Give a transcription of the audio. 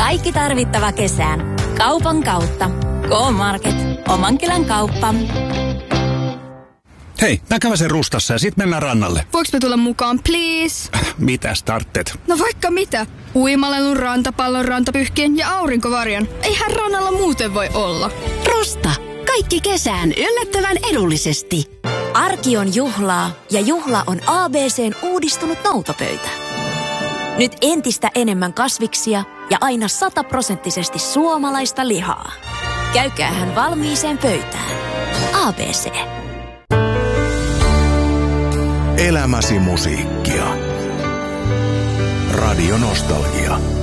Kaikki tarvittava kesään. Kaupan kautta. K-Market. Oman kylän kauppa. Hei, mä käväsen Rustassa ja sit mennään rannalle. Voinko me tulla mukaan, please? Mitä starttet? No vaikka mitä. Uimalelun, rantapallon, rantapyhkien ja aurinkovarjon. Eihän rannalla muuten voi olla. Rusta. Kaikki kesään yllättävän edullisesti. Arki on juhlaa ja juhla on ABC:n uudistunut noutopöytä. Nyt entistä enemmän kasviksia ja aina 100% suomalaista lihaa. Käykäähän valmiiseen pöytään. ABC. Elämäsi musiikkia. Radio Nostalgia.